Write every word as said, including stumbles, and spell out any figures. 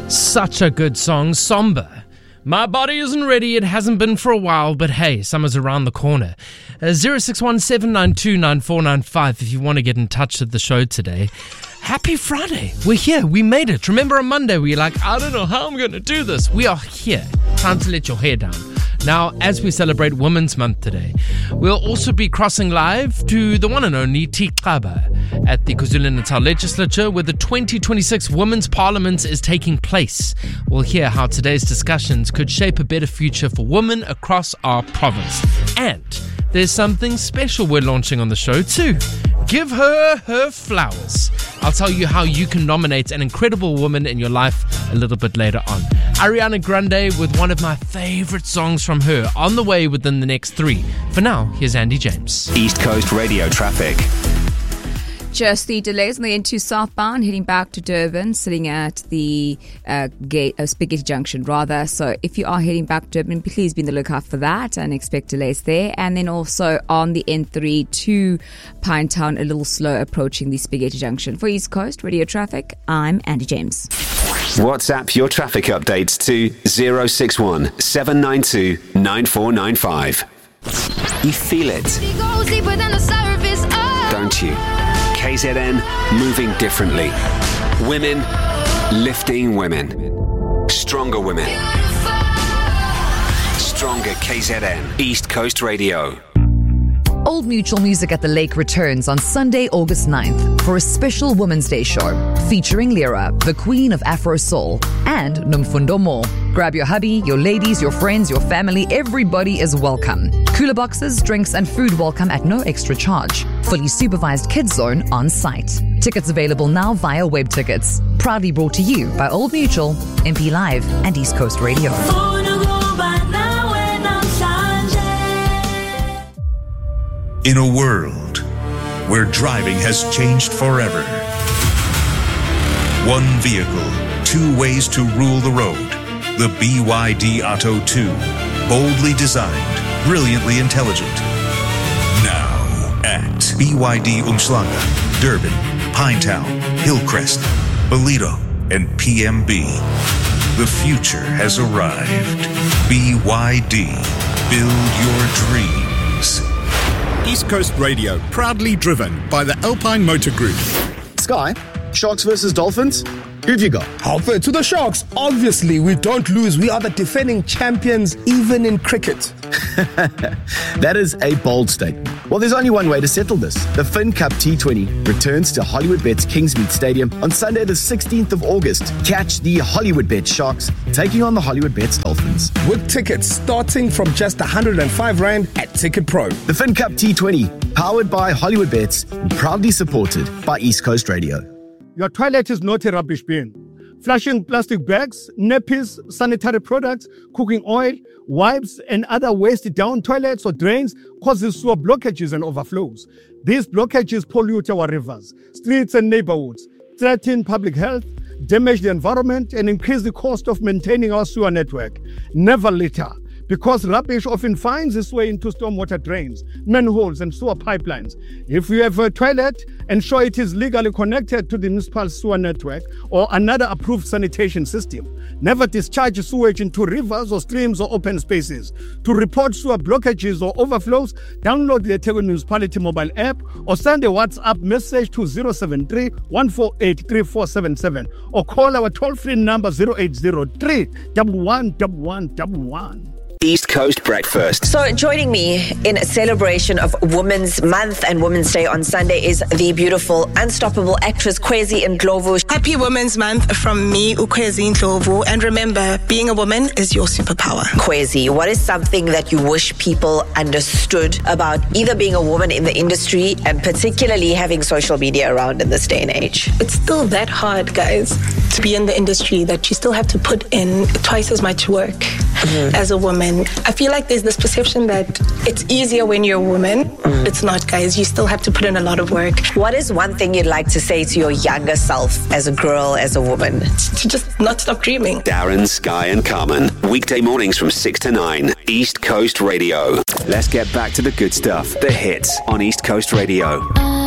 Such a good song, Somber. My body isn't ready, it hasn't been for a while, but hey, summer's around the corner. Uh, zero six one seven nine two nine four nine five if you want to get in touch with the show today. Happy Friday. We're here. We made it. Remember on Monday we were like, I don't know how I'm going to do this. We are here. Time to let your hair down. Now, as we celebrate Women's Month today, we'll also be crossing live to the one and only Tikaba at the KwaZulu-Natal Legislature, where the twenty twenty-six Women's Parliament is taking place. We'll hear how today's discussions could shape a better future for women across our province. And there's something special we're launching on the show too. Give her her flowers. I'll tell you how you can nominate an incredible woman in your life a little bit later on. Ariana Grande with one of my favorite songs from her on the way within the next three. For now, here's Andy James. East Coast Radio traffic. Just the delays on the N two southbound heading back to Durban, sitting at the uh, gate, uh, Spaghetti Junction rather. So if you are heading back to Durban, please be on the lookout for that and expect delays there. And then also on the N three to Pinetown, a little slow approaching the Spaghetti Junction. For East Coast Radio Traffic, I'm Andy James. WhatsApp your traffic updates to zero six one seven nine two nine four nine five. You feel it, don't you? K Z N, moving differently. Women, lifting women. Stronger women. Stronger K Z N. East Coast Radio. Old Mutual Music at the Lake returns on Sunday, August ninth for a special Women's Day show featuring Lyra, the queen of Afro Soul, and Nomfundo Mo. Grab your hubby, your ladies, your friends, your family. Everybody is welcome. Cooler boxes, drinks, and food welcome at no extra charge. Fully supervised kids zone on site. Tickets available now via web tickets. Proudly brought to you by Old Mutual, M P Live, and East Coast Radio. In a world where driving has changed forever, one vehicle, two ways to rule the road. The B Y D Atto two. Boldly designed, brilliantly intelligent. Now at B Y D Umhlanga, Durban, Pinetown, Hillcrest, Ballito, and P M B. The future has arrived. B Y D. Build your dreams. East Coast Radio, proudly driven by the Alpine Motor Group. Sky, Sharks versus Dolphins? Who've you got? How fair to the Sharks. Obviously, we don't lose. We are the defending champions, even in cricket. That is a bold statement. Well, there's only one way to settle this. The Fin Cup T twenty returns to Hollywood Bet's Kingsmead Stadium on Sunday the sixteenth of August. Catch the Hollywood Bet Sharks taking on the Hollywood Bet's Dolphins. With tickets starting from just one hundred five rand at Ticket Pro. The Fin Cup T twenty, powered by Hollywood Bets and proudly supported by East Coast Radio. Your toilet is not a rubbish bin. Flushing plastic bags, nappies, sanitary products, cooking oil, wipes, and other waste down toilets or drains causes sewer blockages and overflows. These blockages pollute our rivers, streets, and neighborhoods, threaten public health, damage the environment, and increase the cost of maintaining our sewer network. Never litter, because rubbish often finds its way into stormwater drains, manholes, and sewer pipelines. If you have a toilet, ensure it is legally connected to the municipal sewer network or another approved sanitation system. Never discharge sewage into rivers or streams or open spaces. To report sewer blockages or overflows, download the eThekwini Municipality mobile app or send a WhatsApp message to zero seven three, one four eight, three four seven seven or call our toll-free number zero eight zero three, one one one one one. East Coast Breakfast. So joining me in a celebration of Women's Month and Women's Day on Sunday is the beautiful, unstoppable actress Kwezi Ndlovu. Happy Women's Month from me, Kwezi Ndlovu. And remember, being a woman is your superpower. Kwezi, what is something that you wish people understood about either being a woman in the industry and particularly having social media around in this day and age? It's still that hard, guys, to be in the industry, that you still have to put in twice as much work mm-hmm. as a woman. I feel like there's this perception that it's easier when you're a woman. Mm. It's not, guys. You still have to put in a lot of work. What is one thing you'd like to say to your younger self as a girl, as a woman? To just not stop dreaming. Darren, Sky and Carmen. Weekday mornings from six to nine. East Coast Radio. Let's get back to the good stuff. The hits on East Coast Radio.